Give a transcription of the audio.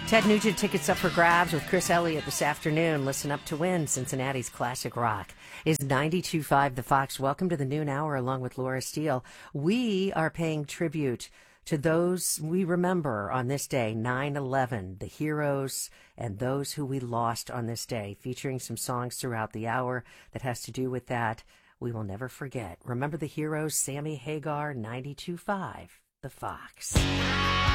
Ted Nugent tickets up for grabs with Chris Elliott this afternoon. Listen up to win Cincinnati's Classic Rock. Is 92.5 The Fox. Welcome to the noon hour along with Laura Steele. We are paying tribute to those we remember on this day, 9/11, the heroes and those who we lost on this day, featuring some songs throughout the hour that has to do with that. We will never forget. Remember the heroes, Sammy Hagar, 92.5 The Fox.